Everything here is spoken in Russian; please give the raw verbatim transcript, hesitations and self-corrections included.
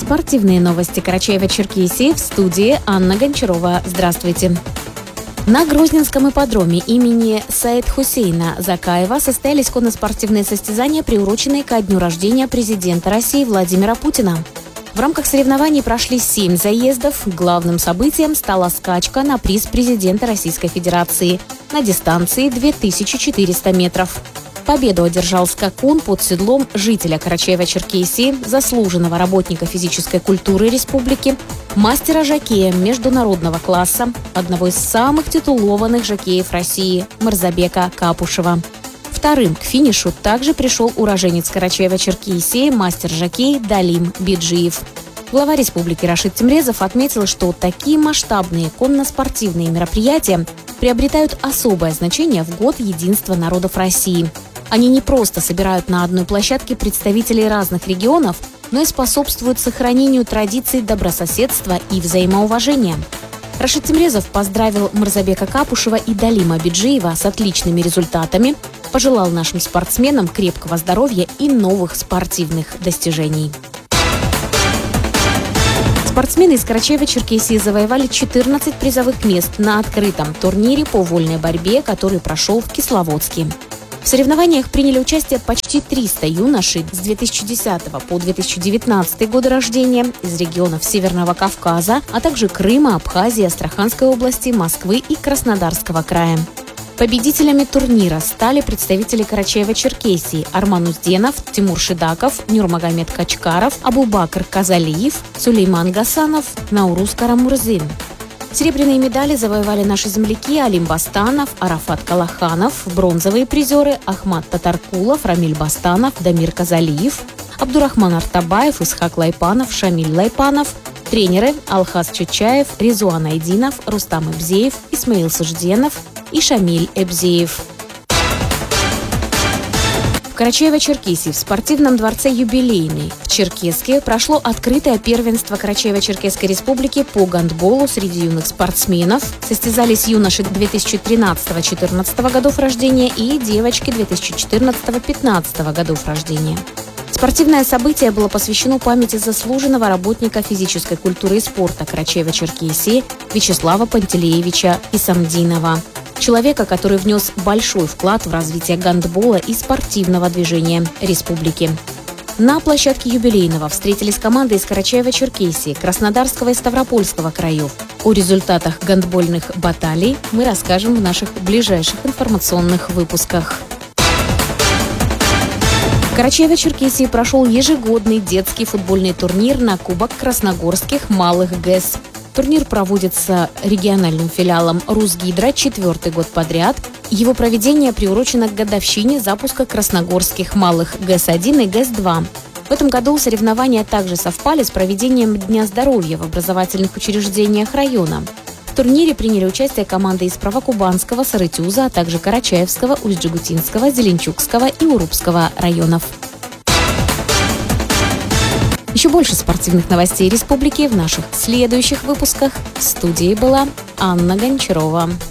Спортивные новости Карачаева-Черкесии, в студии Анна Гончарова. Здравствуйте. На Грозненском ипподроме имени Саид Хусейна Закаева состоялись конно-спортивные состязания, приуроченные ко дню рождения президента России Владимира Путина. В рамках соревнований прошли семь заездов. Главным событием стала скачка на приз президента Российской Федерации на дистанции две тысячи четыреста метров. Победу одержал скакун под седлом жителя Карачаева-Черкесии, заслуженного работника физической культуры республики, мастера-жокея международного класса, одного из самых титулованных жокеев России Мырзабека Капушева. Вторым к финишу также пришел уроженец Карачаева-Черкесии, мастер-жокей Далим Биджиев. Глава республики Рашид Темрезов отметил, что такие масштабные конно-спортивные мероприятия приобретают особое значение в год единства народов России. Они не просто собирают на одной площадке представителей разных регионов, но и способствуют сохранению традиций добрососедства и взаимоуважения. Рашид Темрезов поздравил Мырзабека Капушева и Далима Биджиева с отличными результатами, пожелал нашим спортсменам крепкого здоровья и новых спортивных достижений. Спортсмены из Карачаева-Черкесии завоевали четырнадцать призовых мест на открытом турнире по вольной борьбе, который прошел в Кисловодске. В соревнованиях приняли участие почти триста юношей с две тысячи десятого по две тысячи девятнадцатый годы рождения из регионов Северного Кавказа, а также Крыма, Абхазии, Астраханской области, Москвы и Краснодарского края. Победителями турнира стали представители Карачаева-Черкесии Арман Узденов, Тимур Шидаков, Нюрмагомед Качкаров, Абубакр Казалиев, Сулейман Гасанов, Наурус Карамурзин. Серебряные медали завоевали наши земляки Алим Бастанов, Арафат Калаханов, бронзовые призеры Ахмат Татаркулов, Рамиль Бастанов, Дамир Казалиев, Абдурахман Артабаев, Исхак Лайпанов, Шамиль Лайпанов, тренеры Алхаз Чучаев, Резуан Айдинов, Рустам Эбзеев, Исмаил Сужденов и Шамиль Эбзеев. В Карачаево-Черкесии в спортивном дворце «Юбилейный» в Черкесске прошло открытое первенство Карачаево-Черкесской республики по гандболу среди юных спортсменов. Состязались юноши две тысячи тринадцатого-четырнадцатого годов рождения и девочки две тысячи четырнадцатого-пятнадцатого годов рождения. Спортивное событие было посвящено памяти заслуженного работника физической культуры и спорта Карачаева-Черкесии Вячеслава Пантелеевича Исамдинова, человека, который внес большой вклад в развитие гандбола и спортивного движения республики. На площадке юбилейного встретились команды из Карачаева-Черкесии, Краснодарского и Ставропольского краев. О результатах гандбольных баталий мы расскажем в наших ближайших информационных выпусках. В Карачаево-Черкесии прошел ежегодный детский футбольный турнир на Кубок красногорских малых ГЭС. Турнир проводится региональным филиалом Русгидро четвертый год подряд. Его проведение приурочено к годовщине запуска красногорских малых ГЭС один и ГЭС два. В этом году соревнования также совпали с проведением Дня здоровья в образовательных учреждениях района. В турнире приняли участие команды из Правокубанского, Сарытюза, а также Карачаевского, Усть-Джегутинского, Зеленчукского и Урупского районов. Еще больше спортивных новостей республики в наших следующих выпусках. В студии была Анна Гончарова.